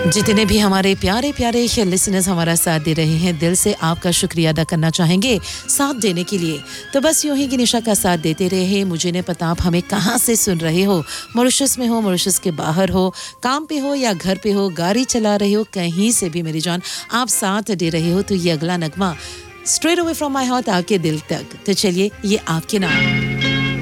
जितने भी हमारे प्यारे प्यारे लिसनर्स हमारा साथ दे रहे हैं, दिल से आपका शुक्रिया अदा करना चाहेंगे साथ देने के लिए। तो बस यूं ही कि निशा का साथ देते रहे। मुझे नहीं पता आप हमें कहां से सुन रहे हो, मॉरिशस में हो, मॉरिशस के बाहर हो, काम पे हो या घर पे हो, गाड़ी चला रहे हो, कहीं से भी मेरी जान आप साथ दे रहे हो। तो ये अगला नगमा straight away from my heart आपके दिल तक। तो चलिए ये आपके नाम।